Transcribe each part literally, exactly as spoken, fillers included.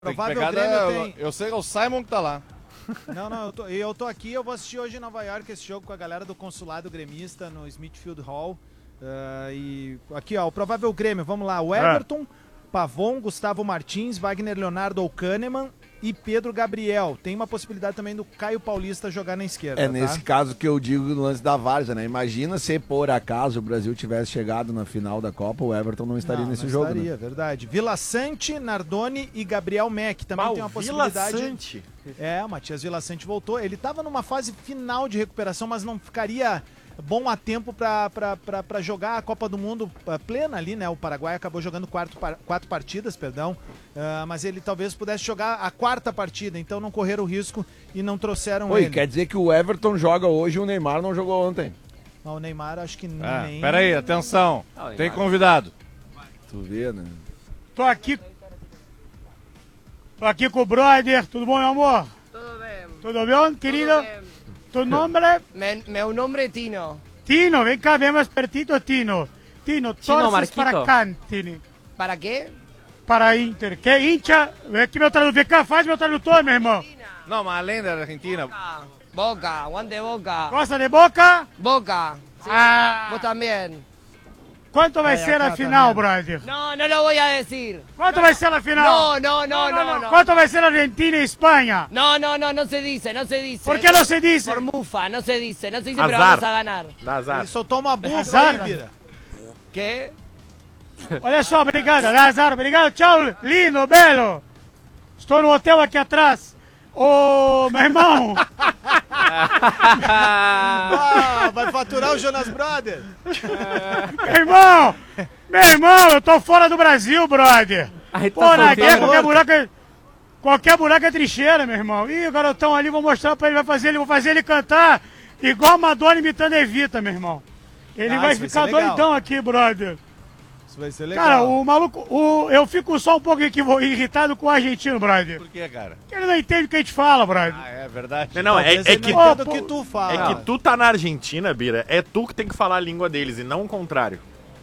Provável Tem que Grêmio pegar da- tem... Eu sei que é o Simon que tá lá. Não, não, eu tô, eu tô aqui, eu vou assistir hoje em Nova York esse jogo com a galera do consulado gremista no Smithfield Hall. Uh, e aqui, ó, o provável Grêmio, vamos lá, o Everton, Pavon, Gustavo Martins, Wagner Leonardo ou Kahneman e Pedro Gabriel. Tem uma possibilidade também do Caio Paulista jogar na esquerda. É tá? nesse caso que eu digo no lance da várzea, né? Imagina se por acaso o Brasil tivesse chegado na final da Copa, o Everton não estaria não, nesse não jogo. estaria, né? verdade. Vila Sante, Nardoni e Gabriel Mack. Também Mal, tem uma possibilidade. Vila Sante. É, o Matias Vila Sante voltou. Ele estava numa fase final de recuperação, mas não ficaria bom a tempo para jogar a Copa do Mundo plena ali, né? O Paraguai acabou jogando quatro, quatro partidas, perdão, uh, mas ele talvez pudesse jogar a quarta partida, então não correram o risco e não trouxeram Oi, ele. quer dizer que o Everton joga hoje e o Neymar não jogou ontem. Ah, o Neymar acho que Ah, nem... peraí, atenção. Ah, Tem Neymar. convidado. Tu vê, né? Tô aqui. Tô aqui com o brother. Tudo bom, meu amor? Tudo bem. Tudo bem, querido? Tudo bem. Tu nome? Me- meu nome é Tino. Tino, vem cá, vem mais pertito, Tino. Tino, torces Marquito. para Cantini. Para quê? Para Inter. Que hincha? Vem aqui, meu tradutor. Vem cá, faz meu tradutor, meu irmão. Não, mas além da Argentina, Boca. Boca, aguante Boca. Gosta de boca? Boca. Sí. Ah. Vos también. Quanto vai É, ser a acá final, também. brother? No, no lo voy a decir. Quanto vai ser a final? No, no, no, no, no. Quanto vai ser Argentina e Espanha? No, no, no, no se dice, no se dice. Por que não se diz? Por mufa, no se dice, no se dice, pero Azar. vamos a ganar. Dá azar. Ele soltou uma bufa Azar. aí, Bira. ¿Qué? Olha só, obrigado, Lázaro, obrigado, tchau, lindo, belo. Estou no hotel aqui atrás. Ô, meu irmão, Ah, vai faturar o Jonas Brothers? meu irmão, meu irmão, eu tô fora do Brasil, brother. Aí tá Pô, na guerra, solteiro. qualquer buraco é, qualquer buraco é trincheira, meu irmão. Ih, o garotão ali, vou mostrar pra ele, vai fazer ele, vou fazer ele cantar igual a Madonna imitando Evita, meu irmão. Ele Ah, vai isso vai ficar ser legal. doidão aqui, brother. Isso vai ser legal. Cara, o maluco, o, eu fico só um pouco equivo- irritado com o argentino, brother. por que, cara? Porque ele não entende o que a gente fala, brother. Ah, é verdade. Não, não, é, Talvez é ele que, não entenda Pô, o que tu fala. é que tu tá na Argentina, Bira, é tu que tem que falar a língua deles e não o contrário.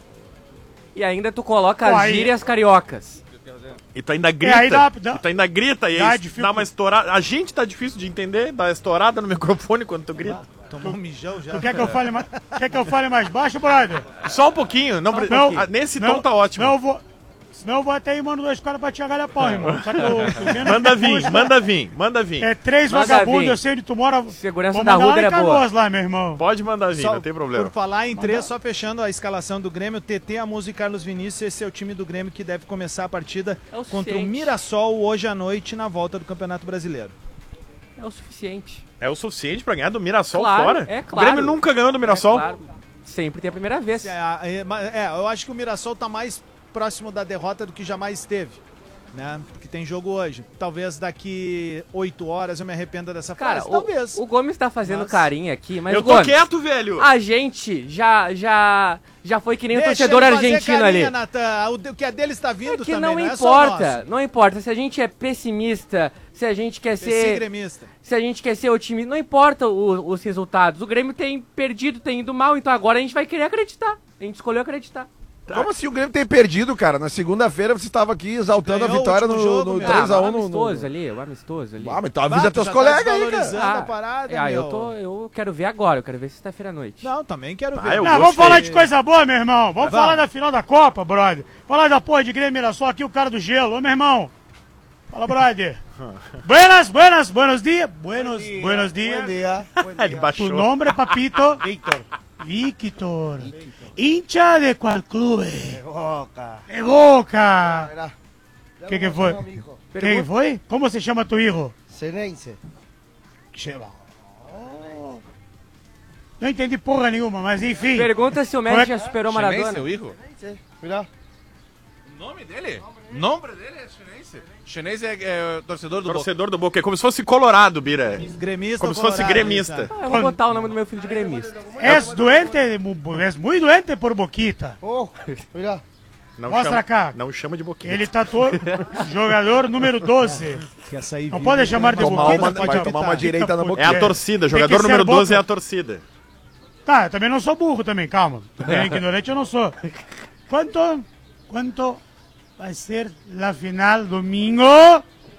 E ainda tu coloca Pô, as aí- gírias cariocas. E tu ainda grita, aí dá- dá- e tu ainda grita e dá aí dificu- dá uma estourada. A gente tá difícil de entender, dá estourada no microfone quando tu grita. Tomou um mijão já. Tu quer que eu fale mais, quer que eu fale mais baixo, brother? Só um pouquinho, não, pre- Não, ah, nesse não, tom tá ótimo. Não, eu vou, senão eu vou até ir mando dois caras pra te agalhar pau, irmão. Só que eu- eu menos Manda que vir, custa. manda vir, manda vir. É três Manda vagabundos, vir. eu sei onde tu mora. Segurança Vou da mandar lá Ruder em é boa. Canoas lá, meu irmão. Pode mandar vir, Só não tem Por problema. falar em três, só fechando a escalação do Grêmio, T T, Amuso e Carlos Vinícius, esse é o time do Grêmio que deve começar a partida É o contra o suficiente. Mirassol hoje à noite na volta do Campeonato Brasileiro. É o suficiente. É o suficiente pra ganhar do Mirassol Claro, fora? é O claro. Grêmio nunca ganhou do Mirassol. É, claro. Sempre tem a primeira vez. É, é, mas- é, eu acho que o Mirassol tá mais próximo da derrota do que jamais esteve, né? Porque tem jogo hoje. Talvez daqui oito horas eu me arrependa dessa Cara, frase. Talvez. o, o Gomes tá fazendo Mas- carinha aqui, mas Eu tô Gomes, quieto, velho. a gente já, já, já foi que nem o Deixa torcedor ele fazer argentino carinha, ali. Natan. O de- o que é dele está vindo É que também, não é só importa, nosso. não importa. Se a gente é pessimista, se a gente quer Esse ser, gremista. se a gente quer ser otimista, não importa o- os resultados. O Grêmio tem perdido, tem ido mal, então agora a gente vai querer acreditar. A gente escolheu acreditar. Como assim o Grêmio tem perdido, cara? Na segunda-feira você estava aqui exaltando Ganhou a vitória o no, último jogo, no meu. três a Ah, um o no, amistoso no... ali, o amistoso ali. Ah, mas então Bah, avisa tu teus já colegas tá aí, desvalorizando cara. a parada, ah, eu, meu. tô, eu quero ver agora, eu quero ver sexta-feira à noite. Não, também quero ver. Ah, eu Não, vamos gostei. falar de coisa boa, meu irmão. Vamos Vamos. falar da final da Copa, brother. Falar da porra de Grêmio Mirassol aqui, o cara do gelo. Ô, meu irmão. Fala, brother. buenas, buenas, buenos dias. Buenos, buenos dias. Ele baixou. Tu nome, papito? Víctor. Víctor. Hincha de qual clube? De Boca. De Boca. Que que foi? Que que foi? Como se chama tu hijo? Senense. Cheva. Oh. Não entendi porra nenhuma, mas enfim. Pergunta se o Como é Messi que- já superou o Chinense, Maradona. o hijo? Mira. O nome dele? O nome dele é chinense. Chinense é, é torcedor do Boca. Torcedor do Boca, é como se fosse colorado, Bira. Gremista Como ou se fosse colorado, gremista. tá? Ah, eu vou botar o nome do meu filho de gremista. És doente, és muito doente por Boquita. Oh, mira. Não Mostra chama, cá. Não chama de boquinha. Ele tatuou jogador número doze. Quer sair Não vivo, pode chamar de Tomar Boquita, uma, pode vai apitar. tomar uma direita na É boquinha. a torcida, Tem que jogador ser número Boca. doze é a torcida. Tá, eu também não sou burro também, calma. Também ignorante eu não sou. Quanto, quanto vai ser a final domingo?